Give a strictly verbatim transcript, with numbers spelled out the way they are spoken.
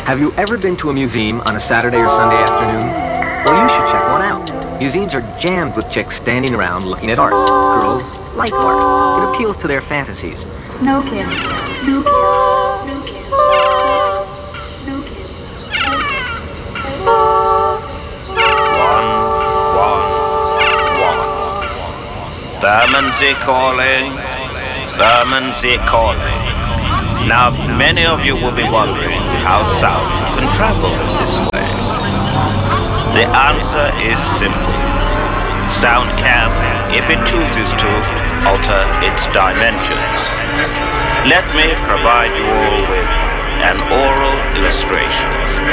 Have you ever been to a museum on a Saturday or Sunday afternoon? Well, you should check one out. Museums are jammed with chicks standing around looking at art. Girls like art. It appeals to their fantasies. No kid. No kid. No kid. No kid. One, one, one. Bermondsey calling. Bermondsey calling. Now, many of you will be wondering how sound can travel in this way. The answer is simple. Sound can, if it chooses to, alter its dimensions. Let me provide you all with an oral illustration.